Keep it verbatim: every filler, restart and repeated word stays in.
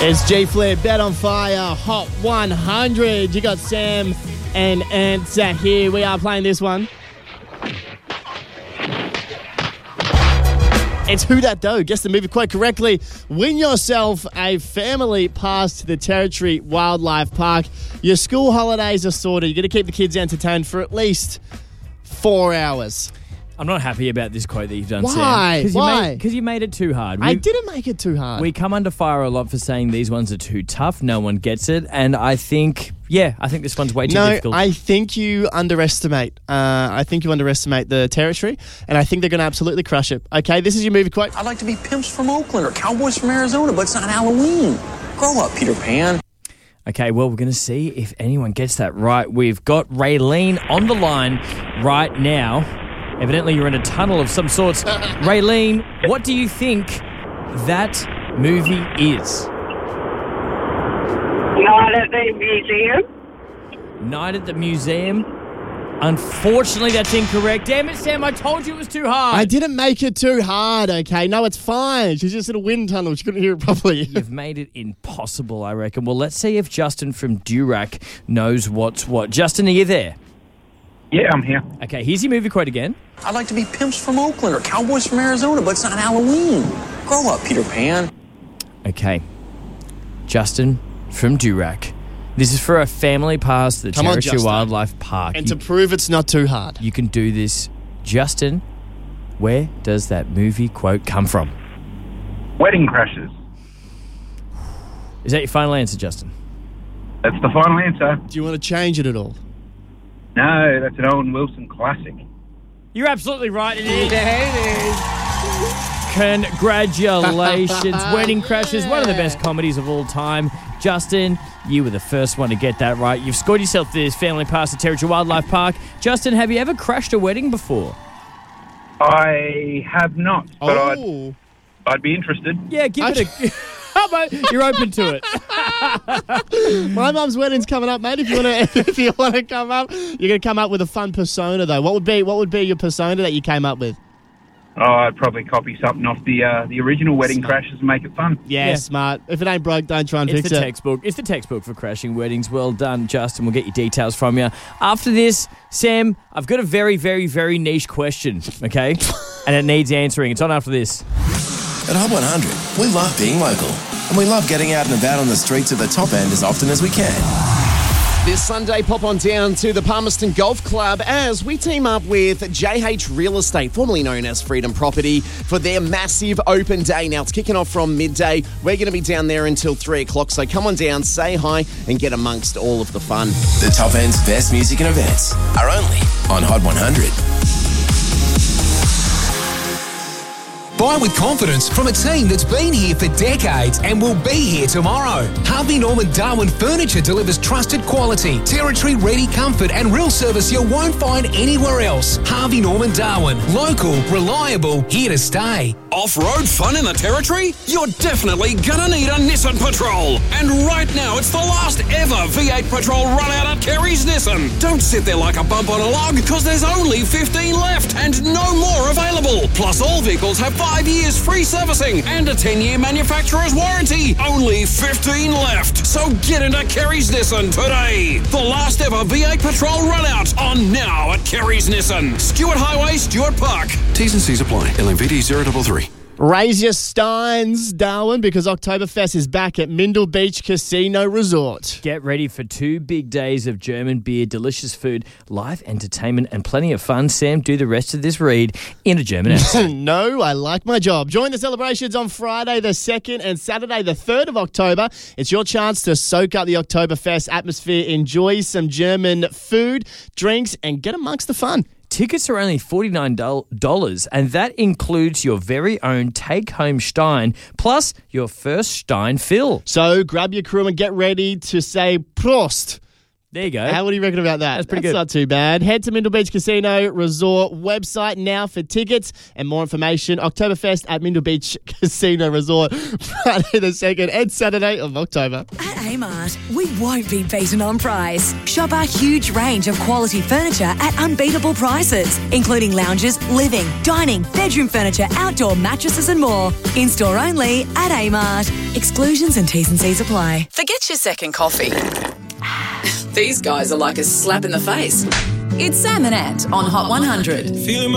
It's G Flip, Bet on Fire, Hot one hundred. You got Sam and Answer here. We are playing this one. It's Who Dat Doe. Guess the movie quite correctly. Win yourself a family pass to the Territory Wildlife Park. Your school holidays are sorted. You're going to keep the kids entertained for at least four hours. I'm not happy about this quote that you've done, Sam. Why? Cause Why? Because you, you made it too hard. We, I didn't make it too hard. We come under fire a lot for saying these ones are too tough. No one gets it. And I think, yeah, I think this one's way too no, difficult. I think you underestimate. Uh, I think you underestimate the Territory, and I think they're going to absolutely crush it. Okay, this is your movie quote. I'd like to be pimps from Oakland or cowboys from Arizona, but it's not Halloween. Grow up, Peter Pan. Okay, well, we're going to see if anyone gets that right. We've got Raylene on the line right now. Evidently, you're in a tunnel of some sorts. Raylene, what do you think that movie is? Night at the Museum. Night at the Museum. Unfortunately, that's incorrect. Damn it, Sam, I told you it was too hard. I didn't make it too hard, okay? No, it's fine. She's just in a wind tunnel. She couldn't hear it properly. You've made it impossible, I reckon. Well, let's see if Justin from Durack knows what's what. Justin, are you there? Yeah, I'm here. Okay, here's your movie quote again. I'd like to be pimps from Oakland or cowboys from Arizona, but it's not Halloween. Grow up, Peter Pan. Okay. Justin from Durack. This is for a family pass to the Come on, Territory Justin. Wildlife Park. And You- to prove it's not too hard. You can do this. Justin, where does that movie quote come from? Wedding Crashers. Is that your final answer, Justin? That's the final answer. Do you want to change it at all? No, that's an Owen Wilson classic. You're absolutely right. It is. Congratulations. Wedding Crashers, one of the best comedies of all time. Justin, you were the first one to get that right. You've scored yourself this family pass to Territory Wildlife Park. Justin, have you ever crashed a wedding before? I have not, but I'd, Oh. I'd be interested. Yeah, give it a... How about you're open to it? My mum's wedding's coming up, mate. If you want to, if you want to come up, you're going to come up with a fun persona, though. What would be, what would be your persona that you came up with? Oh, I'd probably copy something off the uh, the original Wedding Crashers and make it fun. Yeah, Yeah. smart. If it ain't broke, don't try and It's fix the it. textbook. It's the textbook for crashing weddings. Well done, Justin. We'll get your details from you. After this, Sam, I've got a very, very, very niche question, okay? And it needs answering. It's on after this. At Hub one hundred, we love being local, and we love getting out and about on the streets of the top end as often as we can. This Sunday, pop on down to the Palmerston Golf Club as we team up with J H Real Estate, formerly known as Freedom Property, for their massive open day. Now, it's kicking off from midday. We're going to be down there until three o'clock, so come on down, say hi, and get amongst all of the fun. The top end's best music and events are only on Hot one hundred. Buy with confidence from a team that's been here for decades and will be here tomorrow. Harvey Norman Darwin Furniture delivers trusted quality, territory-ready comfort and real service you won't find anywhere else. Harvey Norman Darwin. Local, reliable, here to stay. Off-road fun in the Territory? You're definitely gonna need a Nissan Patrol. And right now, it's the last ever V eight Patrol run out at Kerry's Nissan. Don't sit there like a bump on a log, because there's only fifteen left and no more available. Plus, all vehicles have five years free servicing and a ten-year manufacturer's warranty. Only fifteen left. So get into Kerry's Nissan today. The last ever V eight Patrol run out on now at Kerry's Nissan. Stuart Highway, Stuart Park. T's and C's apply. L M V D zero three three. Raise your steins, Darwin, because Oktoberfest is back at Mindle Beach Casino Resort. Get ready for two big days of German beer, delicious food, live entertainment, and plenty of fun. Sam, do the rest of this read in a German accent. No, I like my job. Join the celebrations on Friday the second and Saturday the third of October. It's your chance to soak up the Oktoberfest atmosphere, enjoy some German food, drinks, and get amongst the fun. Tickets are only forty-nine dollars, and that includes your very own take-home Stein, plus your first Stein fill. So grab your crew and get ready to say Prost. There you go. How would you reckon about that? That's pretty That's good. not too bad. Head to Mindle Beach Casino Resort website now for tickets and more information. Oktoberfest at Mindle Beach Casino Resort Friday the second and Saturday of October. At Amart, we won't be beaten on price. Shop our huge range of quality furniture at unbeatable prices, including lounges, living, dining, bedroom furniture, outdoor mattresses and more. In-store only at Amart. Exclusions and T's and C's apply. Forget your second coffee. These guys are like a slap in the face. It's Sam and Ant on Hot one hundred.